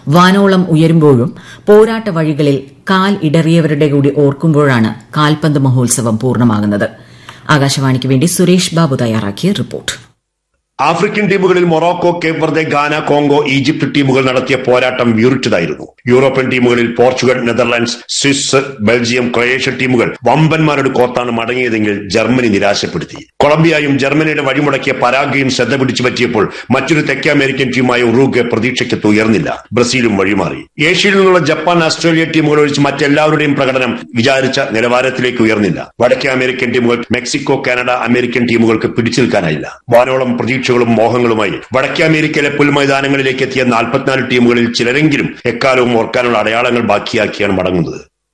വാനോളം ഉയരുമ്പോഴും പോരാട്ട വഴികളിൽ കാൽ ഇടറിയവരുടെ കൂടി ഓർക്കുമ്പോഴാണ് കാൽപന്ത് മഹോത്സവം പൂർണ്ണമാകുന്നത്. ആകാശവാണിക്ക് വേണ്ടി സുരേഷ് ബാബു തയ്യാറാക്കിയ റിപ്പോർട്ട്. ആഫ്രിക്കൻ ടീമുകളിൽ മൊറോക്കോ, കേപ്പ് വെർദെ, ഗാന, കോങ്കോ, ഈജിപ്ത് ടീമുകൾ നടത്തിയ പോരാട്ടം വീറുറ്റതായിരുന്നു. യൂറോപ്യൻ ടീമുകളിൽ Portugal, Netherlands, Swiss, Belgium, Croatia ടീമുകൾ വമ്പന്മാരുടെ കോർത്താണ് മടങ്ങിയതെങ്കിൽ ജർമ്മനി നിരാശപ്പെടുത്തി. കൊളംബിയയും ജർമ്മനിയുടെ വഴിമുടക്കിയ പരാഗ്വയും ശ്രദ്ധ പിടിച്ചു പറ്റിയപ്പോൾ മറ്റൊരു തെക്കേ അമേരിക്കൻ ടീമായ ഉറുഗ്വെ പ്രതീക്ഷയ്ക്ക് ഉയർന്നില്ല. ബ്രസീലും വഴിമാറി. ഏഷ്യയിൽ നിന്നുള്ള ജപ്പാൻ, ഓസ്ട്രേലിയ ടീമുകൾ ഒഴിച്ച് മറ്റെല്ലാവരുടെയും പ്രകടനം വിചാരിച്ച നിലവാരത്തിലേക്ക് ഉയർന്നില്ല. വടക്കേ അമേരിക്കൻ ടീമുകൾ, മെക്സിക്കോ, കാനഡ, അമേരിക്കൻ ടീമുകൾക്ക് പിടിച്ചു നിൽക്കാനായില്ല. വാനോളം പ്രതീക്ഷ മോഹങ്ങളുമായി വടക്കേ അമേരിക്കയിലെ പുൽമൈതാനങ്ങളിലേക്ക് എത്തിയ 44 ടീമുകളിൽ ചിലരെങ്കിലും എക്കാലവും ഓർക്കാനുള്ള അടയാളങ്ങൾ ബാക്കിയാക്കിയാണ് മടങ്ങുന്നത്.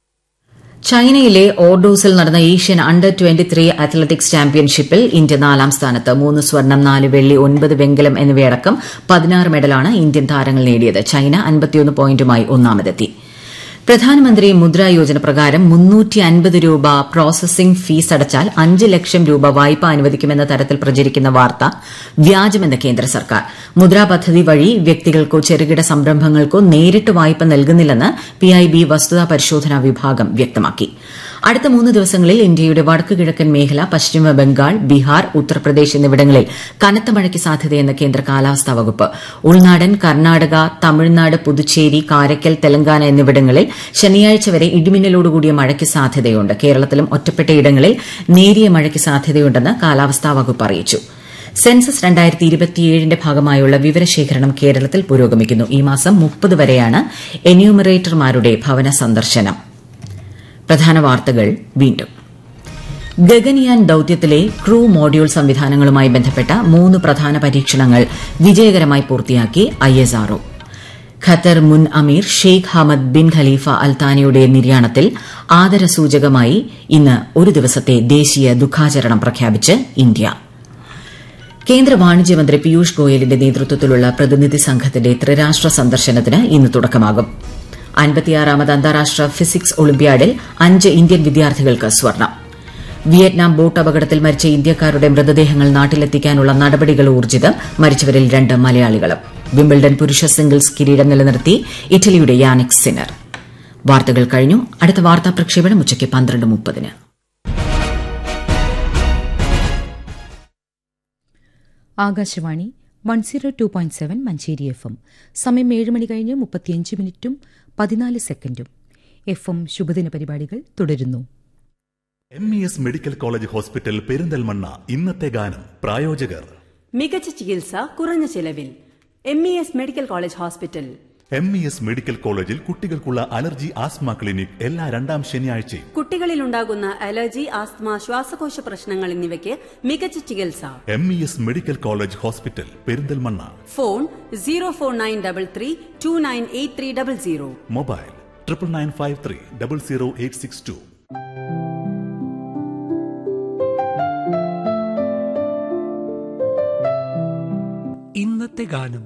ചൈനയിലെ ഓർഡോസിൽ നടന്ന ഏഷ്യൻ അണ്ടർ 23 അത്ലറ്റിക്സ് ചാമ്പ്യൻഷിപ്പിൽ ഇന്ത്യ 4ാം സ്ഥാനത്ത്. 3 സ്വർണം, 4 വെള്ളി, 9 വെങ്കലം എന്നിവയടക്കം 16 മെഡലാണ് ഇന്ത്യൻ താരങ്ങൾ നേടിയത്. ചൈന 51 പോയിന്റുമായി ഒന്നാമതെത്തി. പ്രധാനമന്ത്രി മുദ്രാ യോജന പ്രകാരം 350 രൂപ പ്രോസസിംഗ് ഫീസ് അടച്ചാൽ 5 ലക്ഷം രൂപ വായ്പ അനുവദിക്കുമെന്ന തരത്തിൽ പ്രചരിക്കുന്ന വാർത്ത വ്യാജമെന്ന് കേന്ദ്ര സർക്കാർ. മുദ്രാ പദ്ധതി വഴി വ്യക്തികൾക്കോ ചെറുകിട സംരംഭങ്ങൾക്കോ നേരിട്ട് വായ്പ നൽകുന്നില്ലെന്ന് പിഐബി വസ്തുതാ പരിശോധനാ വിഭാഗം വ്യക്തമാക്കി. അടുത്ത 3 ദിവസങ്ങളിൽ ഇന്ത്യയുടെ വടക്ക് കിഴക്കൻ മേഖല, പശ്ചിമ ബംഗാൾ, ബീഹാർ, ഉത്തർപ്രദേശ് എന്നിവിടങ്ങളിൽ കനത്ത മഴയ്ക്ക് സാധ്യതയെന്ന് കേന്ദ്ര കാലാവസ്ഥാ വകുപ്പ്. ഉൾനാടൻ, കർണാടക, തമിഴ്നാട്, പുതുച്ചേരി, കാരയ്ക്കൽ, തെലങ്കാന എന്നിവിടങ്ങളിൽ ശനിയാഴ്ച വരെ ഇടിമിന്നലോടുകൂടിയ മഴയ്ക്ക് സാധ്യതയുണ്ട്. കേരളത്തിലും ഒറ്റപ്പെട്ടയിടങ്ങളിൽ നേരിയ മഴയ്ക്ക് സാധ്യതയുണ്ടെന്ന് കാലാവസ്ഥാ വകുപ്പ് അറിയിച്ചു. സെൻസസ് 2027ന്റെ ഭാഗമായുള്ള വിവരശേഖരണം കേരളത്തിൽ പുരോഗമിക്കുന്നു. ഈ മാസം 30 വരെയാണ് എന്യൂമറേറ്റർമാരുടെ ഭവന സന്ദർശനം. പ്രധാന വാർത്തകൾ വീണ്ടും. ഗഗൻയാൻ ദൌത്യത്തിലെ ക്രൂ മോഡ്യൂൾ സംവിധാനങ്ങളുമായി ബന്ധപ്പെട്ട 3 പ്രധാന പരീക്ഷണങ്ങൾ വിജയകരമായി പൂർത്തിയാക്കി ISRO. ഖത്തർ മുൻ അമീർ ഷെയ്ഖ് ഹമദ് ബിൻ ഖലീഫ അൽത്താനിയുടെ നിര്യാണത്തിൽ ആദരസൂചകമായി ഇന്ന് ഒരു ദിവസത്തെ ദേശീയ ദുഃഖാചരണം പ്രഖ്യാപിച്ച് ഇന്ത്യ. കേന്ദ്ര വാണിജ്യമന്ത്രി പീയൂഷ് ഗോയലിന്റെ നേതൃത്വത്തിലുള്ള പ്രതിനിധി സംഘത്തിന്റെ ത്രിരാഷ്ട്ര സന്ദർശനത്തിന് ഇന്ന് തുടക്കമാകും. 56ാമത് അന്താരാഷ്ട്ര ഫിസിക്സ് ഒളിമ്പ്യാഡിൽ 5 ഇന്ത്യൻ വിദ്യാർത്ഥികൾക്ക് സ്വർണം. വിയറ്റ്നാം ബോട്ട് അപകടത്തിൽ മരിച്ച ഇന്ത്യക്കാരുടെ മൃതദേഹങ്ങൾ നാട്ടിലെത്തിക്കാനുള്ള നടപടികൾ ഊർജിതം. മരിച്ചവരിൽ 2 മലയാളികളും. വിംബിൾഡൺ പുരുഷ സിംഗിൾസ് കിരീടം നിലനിർത്തി ഇറ്റലിയുടെ യാനിക് സിന്നർ. വാർത്തകൾ കഴിഞ്ഞു. അടുത്ത വാർത്താ പ്രക്ഷേപണം ഉച്ചയ്ക്ക് 12:30. ആകാശവാണി 102.7 മഞ്ചേരി FM. സമയം 7 മണി കഴിഞ്ഞ് 35 മിനിറ്റും 14 സെക്കൻഡും. FM ശുഭദിന പരിപാടികൾ തുടരുന്നു. MES medical college hospital Perinthalmanna. ഇന്നത്തെ ഗാനം പ്രായോജകർ. മികച്ച ചികിത്സ കുറഞ്ഞ ചെലവിൽ. MES medical college hospital. MES medical കോളേജിൽ കുട്ടികൾക്കുള്ള അലർജി ആസ്മ ക്ലിനിക് എല്ലാ 2ാം ശനിയാഴ്ചയും. കുട്ടികളിലുണ്ടാകുന്ന അലർജി, ആസ്മ, ശ്വാസകോശ പ്രശ്നങ്ങൾ എന്നിവയ്ക്ക് മികച്ച ചികിത്സ. MES medical college hospital Perinthalmanna. Phone 04933298300. Mobile 9953000862. ഇന്നത്തെ ഗാനം.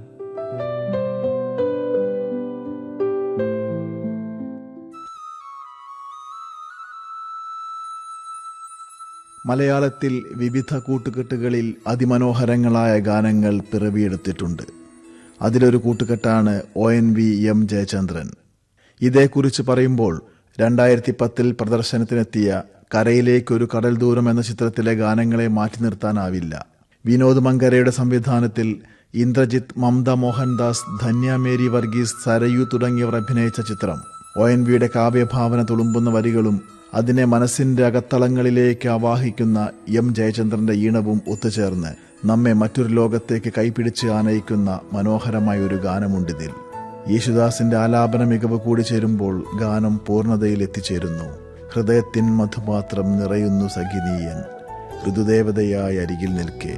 മലയാളത്തിൽ വിവിധ കൂട്ടുകെട്ടുകളിൽ അതിമനോഹരങ്ങളായ ഗാനങ്ങൾ പിറവിയെടുത്തിട്ടുണ്ട്. അതിലൊരു കൂട്ടുകെട്ടാണ് ONV.M ജയചന്ദ്രൻ. ഇതേക്കുറിച്ച് പറയുമ്പോൾ 2010 പ്രദർശനത്തിനെത്തിയ കരയിലേക്കൊരു കടൽ ദൂരം എന്ന ചിത്രത്തിലെ ഗാനങ്ങളെ മാറ്റി നിർത്താനാവില്ല. വിനോദ് മങ്കരയുടെ സംവിധാനത്തിൽ ഇന്ദ്രജിത്ത്, മമത മോഹൻദാസ്, ധന്യ മേരി വർഗീസ്, സരയു തുടങ്ങിയവർ അഭിനയിച്ച ചിത്രം. ONV.യുടെ കാവ്യഭാവന തുളുമ്പുന്ന വരികളും അതിനെ മനസ്സിന്റെ അകത്തളങ്ങളിലേക്ക് ആവാഹിക്കുന്ന M ജയചന്ദ്രന്റെ ഈണവും ഒത്തുചേർന്ന് നമ്മെ മറ്റൊരു ലോകത്തേക്ക് കൈപിടിച്ച് ആനയിക്കുന്ന മനോഹരമായ ഒരു ഗാനമുണ്ടിതിൽ. യേശുദാസിന്റെ ആലാപന മികവ് കൂടി ചേരുമ്പോൾ ഗാനം പൂർണ്ണതയിൽ എത്തിച്ചേരുന്നു. ഹൃദയത്തിൻ മധുപാത്രം നിറയുന്നു സഖിനീയൻ, ഋതുദേവതയായി അരികിൽ നിൽക്കേ.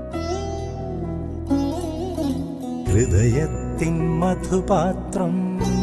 ഹൃദയത്തിൻ മധുപാത്രം